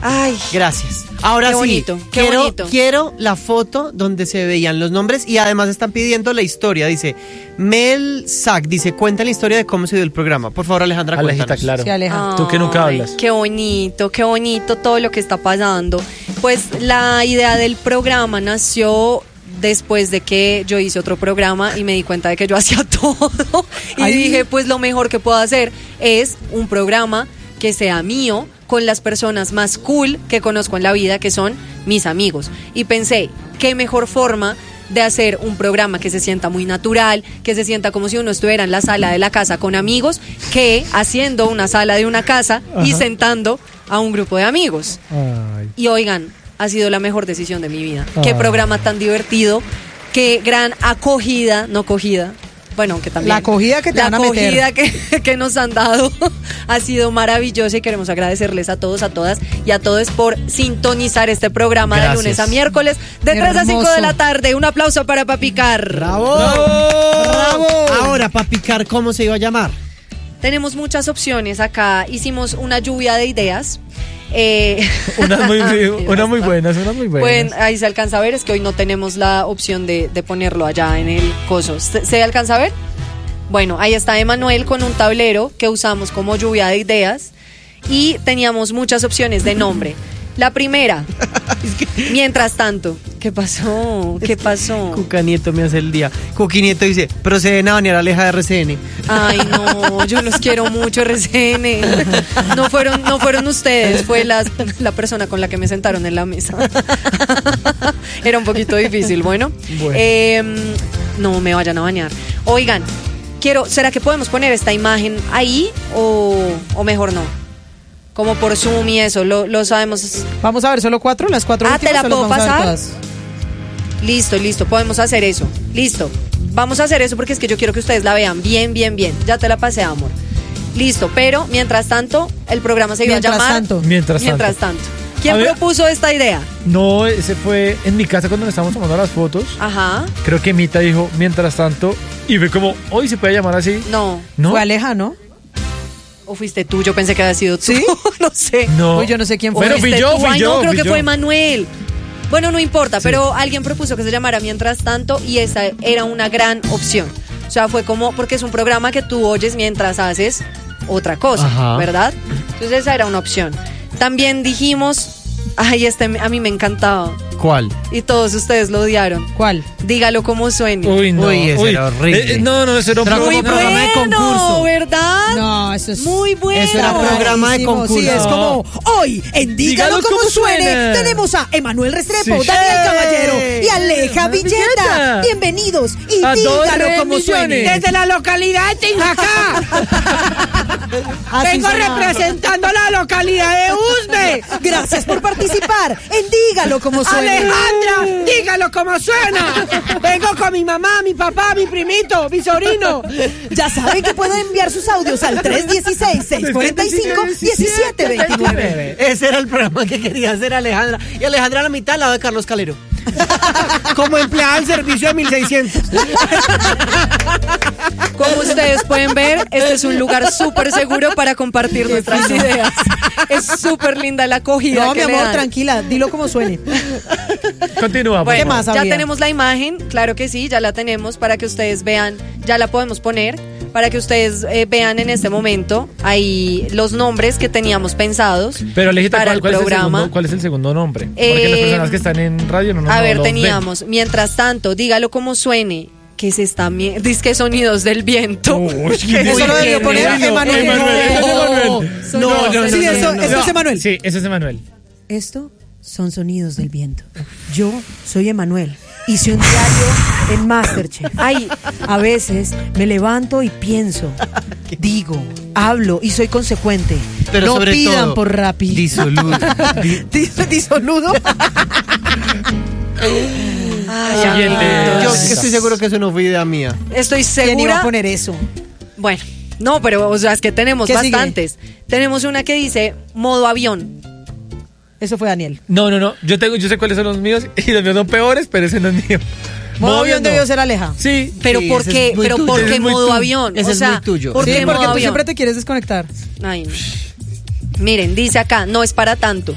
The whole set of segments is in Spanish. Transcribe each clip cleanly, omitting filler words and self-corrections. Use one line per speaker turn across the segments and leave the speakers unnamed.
Ay,
gracias. Ahora
qué
sí,
bonito, qué bonito.
Quiero la foto donde se veían los nombres y además están pidiendo la historia. Dice, Mel Sack, dice, cuenta la historia de cómo se dio el programa. Por favor, Alejandra, cuéntanos.
Claro.
Sí, Aleja.
Tú que nunca hablas.
Qué bonito todo lo que está pasando. Pues la idea del programa nació después de que yo hice otro programa y me di cuenta de que yo hacía todo. Y dije, pues lo mejor que puedo hacer es un programa que sea mío, con las personas más cool que conozco en la vida, que son mis amigos. Y pensé, qué mejor forma de hacer un programa que se sienta muy natural, que se sienta como si uno estuviera en la sala de la casa con amigos, que haciendo una sala de una casa y sentando a un grupo de amigos.
Ay.
Y oigan, ha sido la mejor decisión de mi vida. Qué programa tan divertido, qué gran acogida, no cogida. Bueno, aunque también.
La acogida que te van a meter.
La acogida que nos han dado ha sido maravillosa y queremos agradecerles a todos, a todas y a todos por sintonizar este programa de lunes a miércoles de 3 a 5 de la tarde. Un aplauso para Papicar.
¡Bravo! ¡Bravo! Ahora, Papicar, ¿cómo se iba a llamar?
Tenemos muchas opciones acá. Hicimos una lluvia de ideas.
Unas muy buenas.
Bueno, ahí se alcanza a ver, es que hoy no tenemos la opción de ponerlo allá en el coso. ¿Se alcanza a ver? Bueno, ahí está Emanuel con un tablero que usamos como lluvia de ideas y teníamos muchas opciones de nombre. La primera, mientras tanto. ¿Qué pasó?
Cuca Nieto me hace el día. Cuqui Nieto dice, proceden a banear a Aleja de RCN.
Ay, no, yo los quiero mucho, RCN. No fueron ustedes, fue la persona con la que me sentaron en la mesa. Era un poquito difícil, bueno. No me vayan a banear. Oigan, ¿será que podemos poner esta imagen ahí o mejor no? Como por Zoom y eso, lo sabemos.
Vamos a ver solo 4, las 4 últimas.
¿te la puedo pasar?
Todas.
Listo, podemos hacer eso. Listo, vamos a hacer eso porque es que yo quiero que ustedes la vean bien. Ya te la pasé, amor. Listo, pero mientras tanto, el programa se iba a llamar Mientras tanto. ¿Quién propuso esta idea?
No, ese fue en mi casa cuando nos estábamos tomando las fotos.
Ajá.
Creo que Mita dijo, mientras tanto, y fue como, hoy se puede llamar así.
No.
Fue Aleja, ¿no?
¿O fuiste tú? Yo pensé que había sido tú.
¿Sí?
No sé.
No.
Yo no sé quién fue.
Bueno, fui yo.
No, creo que fue Manuel. Bueno, no importa, pero alguien propuso que se llamara Mientras Tanto y esa era una gran opción. O sea, fue como, porque es un programa que tú oyes mientras haces otra cosa, ¿verdad? Entonces esa era una opción. También dijimos, a mí me encantaba.
¿Cuál?
Y todos ustedes lo odiaron.
¿Cuál?
Dígalo como suene.
Uy, no.
Ese era horrible.
Eso era un
muy
programa de concurso.
¿Verdad?
No, eso es
muy bueno.
Eso era programa de concurso.
Sí, es como hoy en Dígalo como suene. Tenemos a Emanuel Restrepo, Daniel Caballero y Aleja Villeta. Bienvenidos y
a
dígalo como suene.
Desde la localidad de Tinjacá. Vengo representando la localidad de Usme.
Gracias por participar en Dígalo como suene.
Alejandra, dígalo como suena. Vengo con mi mamá, mi papá, mi primito, mi sobrino.
Ya saben que pueden enviar sus audios al 316-645-1729.
Ese era el programa que quería hacer Alejandra. Y Alejandra a la mitad al lado de Carlos Calero. Como empleada del servicio de 1600.
Como ustedes pueden ver, este es un lugar súper seguro para compartir nuestras ideas. Es súper linda la acogida.
No,
que
mi amor,
dan.
tranquila, dilo como suene.
Continúa.
Bueno,
¿Qué más
ya
había?
tenemos la imagen, claro que sí, ya la tenemos para que ustedes vean, ya la podemos poner, para que ustedes vean en este momento ahí los nombres que teníamos pensados.
Pero Alejita,
para el programa.
¿cuál es el segundo nombre? Porque las personas que están en radio no
A ver,
los
teníamos, mientras tanto, dígalo como suene. Que se está disque sonidos del viento.
Eso lo debió poner Emanuel.
No.
Sí, eso es Emanuel.
Sí, eso es Emanuel.
Esto son sonidos del viento. Yo soy Emanuel. Hice un diario en Masterchef. Ay, a veces me levanto y pienso, digo, hablo y soy consecuente.
Pero
no
sobre
pidan
todo,
por Rappi.
disoludo.
¿Disoludo?
Siguiente.
Yo estoy seguro que eso no fue idea mía.
Estoy
¿Quién iba a
segura.
poner eso?
Bueno, no, pero o sea, es que tenemos
¿Qué
bastantes. Tenemos una que dice modo avión.
Eso fue Daniel.
No. Yo sé cuáles son los míos y los míos son peores, pero ese no es mío.
Modo avión
no.
debió ser Aleja.
Sí.
Pero
Sí,
¿por
ese
qué?
es muy
Pero
tuyo.
¿por
Ese
qué
es muy
modo
tuyo.
avión?
Ese
o
es
sea,
muy tuyo.
¿por
Sí,
qué
porque
modo
tú
avión?
siempre te quieres desconectar.
Ay, no. Miren, dice acá, no es para tanto.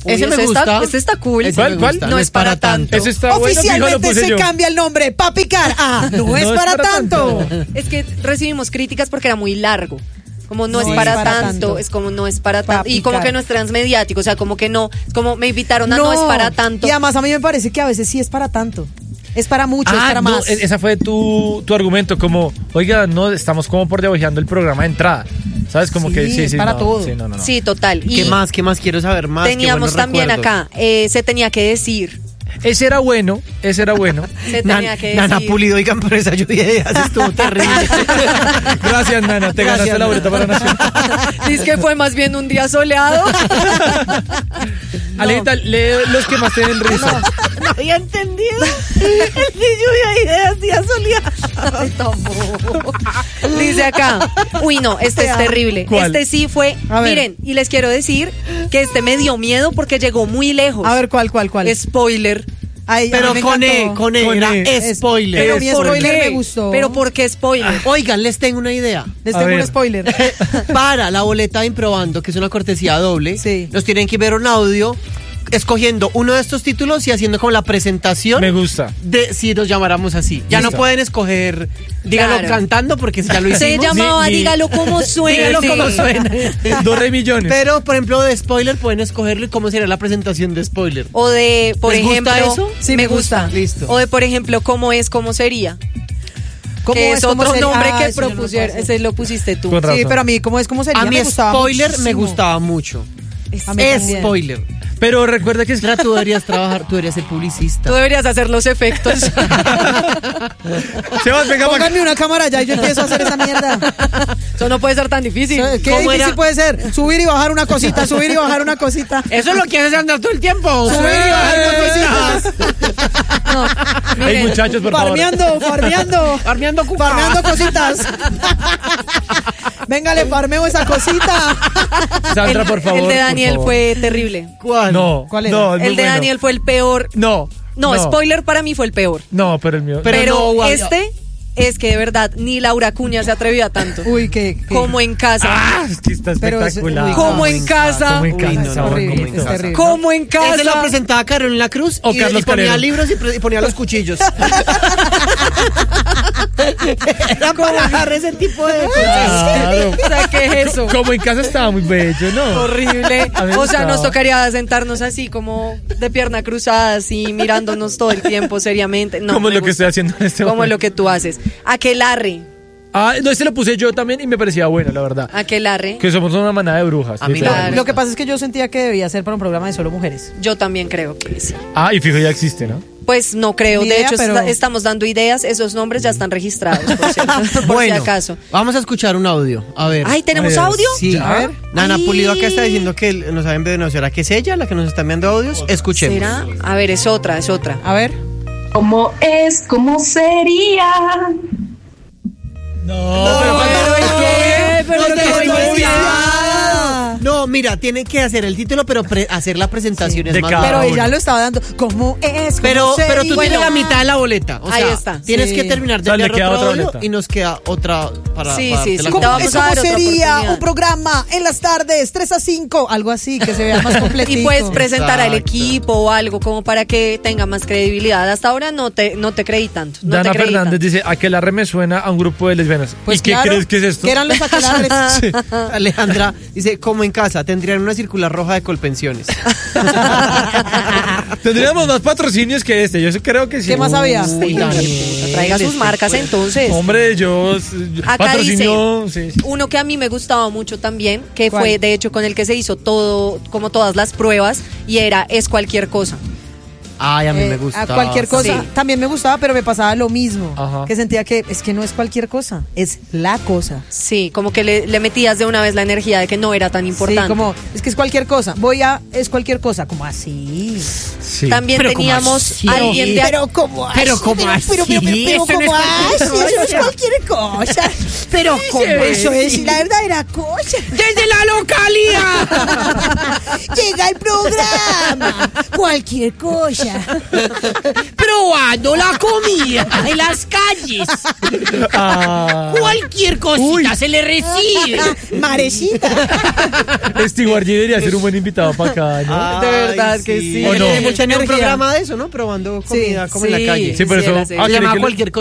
Ese me gusta.
Este está cool.
Ese me
¿Cuál?
gusta.
No es para tanto.
Ese está bueno, fijo, lo
Oficialmente
puse
se
yo.
cambia el nombre pa' picar. No es para tanto.
Es que recibimos críticas porque era muy largo. Como no,
No
es para tanto, es como no es para tanto. Y como
picar.
que no es transmediático, o sea, como que no, es como me invitaron a no es para tanto.
Y además a mí me parece que a veces sí es para tanto. Es para mucho, es para
no,
más.
esa fue tu argumento, como, oiga, no, estamos como por debajeando el programa de entrada. ¿Sabes? Como
Sí,
que sí,
es
sí.
para
no,
todo.
Sí, no.
Sí, total. Y
¿Qué más? Quiero saber más. Qué
teníamos
buenos
también
recuerdos.
acá, se tenía que decir.
Ese era bueno.
Se tenía que decir.
Nana Pulido, oigan, por esa lluvia de ideas estuvo terrible.
Gracias, Nana. Te ganaste
Gracias,
la boleta para Nación.
Dice que fue más bien un día soleado.
Alejita, lee los que más tienen risa.
No había entendido. El de lluvia de ideas, día soleado.
Ay, tampoco. Dice acá, uy no, este es terrible.
¿Cuál?
Este sí fue,
A ver.
miren, y les quiero decir que este me dio miedo porque llegó muy lejos.
A ver, ¿cuál?
Spoiler.
Ay, a
Pero
mí me
con
encantó.
era
E.
spoiler.
Pero mi
¿Por
spoiler
qué?
me gustó.
Pero ¿por qué spoiler?
Oigan, les tengo una idea.
Les
A
tengo un
ver.
spoiler.
Para la boleta de Improbando, que es una cortesía doble,
Sí.
nos tienen que ver un audio escogiendo uno de estos títulos y haciendo como la presentación
Me gusta.
de si nos llamáramos así. Ya
Listo.
no pueden escoger, dígalo
Claro.
cantando porque ya lo hicimos.
Se llamaba
Ni-
Dígalo como suena.
Dígalo como suena.
2 re millones.
Pero, por ejemplo, de spoiler pueden escogerlo y cómo sería la presentación de spoiler.
O de, por
¿Les
ejemplo,
gusta eso?
Sí, me gusta.
Listo.
O de, por ejemplo, cómo es, cómo sería.
¿Cómo
Que es
cómo
otro
sería?
nombre que
eso yo no lo
propusieron.
puedo hacer.
Ese lo pusiste tú.
Con razón.
Sí, pero a mí, ¿cómo sería?
A mí
me gustaba
spoiler me
muchísimo.
gustaba mucho.
A mí también.
Spoiler.
Pero recuerda que es...
Mira, tú deberías trabajar, tú deberías ser publicista.
Tú deberías hacer los efectos.
Sebas, venga,
Pónganme una cámara ya y yo empiezo a hacer esa mierda.
Eso no puede ser tan difícil.
¿Qué
¿Cómo
difícil
era?
puede ser? Subir y bajar una cosita, subir y bajar una cosita.
Eso es lo que haces andar todo el tiempo.
Subir y bajar una cosita.
No,
Hey,
miren,
muchachos, por favor.
Farmeando.
Farmeando cuca.
Farmeando cositas. Véngale, farmeo esa cosita.
Sandra, por favor.
el de
por
Daniel
favor.
fue terrible.
¿Cuál?
No.
¿Cuál era?
No, es muy
El de
bueno.
Daniel fue el peor.
No.
No, spoiler para mí fue el peor.
No, pero el mío.
Pero no, guau,
este es que de verdad ni Laura Cuña se atrevía tanto.
Uy, qué.
Como en casa.
Ah, es que está
Pero es-
espectacular.
uy,
Como en casa.
Como en casa.
Uy, no,
Es
no,
horrible,
como en
es
casa.
terrible.
Como en casa.
Ese lo presentaba Carolina Cruz
O
y,
Carlos
y ponía
Calero.
libros y ponía los cuchillos. Era para agarrar ese tipo de cosas.
Claro.
O sea, ¿qué es eso?
Como en casa estaba muy bello, ¿no?
Horrible.
A mí me
O sea,
gustaba.
nos tocaría sentarnos así como de pierna cruzada, así mirándonos todo el tiempo seriamente. No,
Como
me
lo que
gusta.
estoy haciendo en este
Como
momento.
lo que tú haces. Aquelarre.
Ah, no, ese lo puse yo también y me parecía bueno, la verdad.
Aquelarre.
Que somos una manada de brujas.
A mí
literal.
Claro.
Lo que pasa es que yo sentía que debía ser para un programa de solo mujeres.
Yo también creo que sí.
Ah, y fijo, ya existe, ¿no?
Pues no creo.
Ni
De
idea,
hecho,
pero-
estamos dando ideas. Esos nombres ya están registrados, por cierto. Por
Bueno,
si acaso.
vamos a escuchar un audio. A ver.
Ay, ¿tenemos
A ver,
audio?
Sí.
¿Ya?
A ver. Nana
Ay.
Pulido acá está diciendo que nos saben de no. ¿Será que es ella la que nos está enviando audios? Escuchemos.
¿Será? A ver, es otra, es otra.
A ver.
¿Cómo es? ¿Cómo sería?
No, pero
Pero qué
No, mira, tienen que hacer el título, pero hacer la presentación es
De
más
cada
Pero
larga.
uno.
ella lo estaba dando. ¿Cómo es?
Pero
¿Cómo
tú
sería?
tienes la mitad de la boleta. O
Ahí
sea,
está.
tienes
Sí.
que terminar de
O sea, le
enviar
queda
otro
otra
audio
boleta.
y nos queda otra para
Sí,
para
sí,
darte
sí.
la
Te
¿Cómo,
vamos
es
a dar
como
otra
sería
oportunidad.
un programa en las tardes 3 a 5? Algo así, que se vea más completo.
Y puedes presentar al
Exacto.
equipo o algo como para que tenga más credibilidad. Hasta ahora no te creí tanto. No
Dana
te creí
Fernández
tanto.
dice, aquelarre me suena a un grupo de lesbianas.
Pues
¿Y qué
claro,
crees que es esto?
Que eran los aquelarres.
Alejandra dice, como en casa, tendrían una circular roja de Colpensiones.
Tendríamos más patrocinios que este, yo creo que sí.
¿Qué más había?
Uy,
Daniel, traiga sus marcas entonces.
Hombre, yo
Acá
patrocinio,
dice
sí.
uno que a mí me gustaba mucho también, que
¿Cuál?
fue de hecho con el que se hizo todo, como todas las pruebas, y era Es Cualquier Cosa.
Ay, a mí me
A
gusta.
cualquier cosa.
Sí.
También me gustaba, pero me pasaba lo mismo.
Ajá.
Que sentía que es que no es cualquier cosa, es la cosa.
Sí, como que le metías de una vez la energía de que no era tan importante.
Sí, como, es que es cualquier cosa. Es cualquier cosa. Como así.
Sí.
También
Pero ¿cómo
teníamos
así?
alguien de
como así.
Pero ¿cómo así?
Pero
Eso no
como
es cualquier
así.
cosa.
Eso es cualquier cosa.
Pero
Eso es la verdadera cosa.
¡Desde la localidad!
oiga el programa. Cualquier cosa.
Probando la comida en las calles. Cualquier cosita se le recibe.
Marecita.
Stewart debería ser un buen invitado para acá, ¿no?
De verdad que sí.
¿O no?
Tiene mucha
energía.
Un programa de eso, ¿no? Probando comida como en la calle.
Sí, pero
sí,
eso.
él hace.
¿quiere
Se llama
que le-
cualquier cosa.